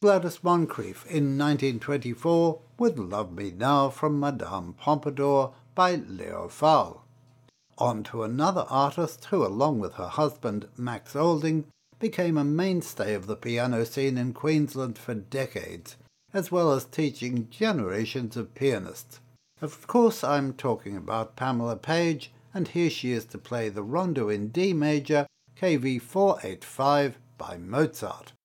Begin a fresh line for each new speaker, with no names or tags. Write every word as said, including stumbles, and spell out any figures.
Gladys Moncrief in nineteen twenty-four with Love Me Now from Madame Pompadour by Leo Fahl. On to another artist who, along with her husband Max Olding, became a mainstay of the piano scene in Queensland for decades, as well as teaching generations of pianists. Of course, I'm talking about Pamela Page, and here she is to play the Rondo in D major, K V four eighty-five by Mozart.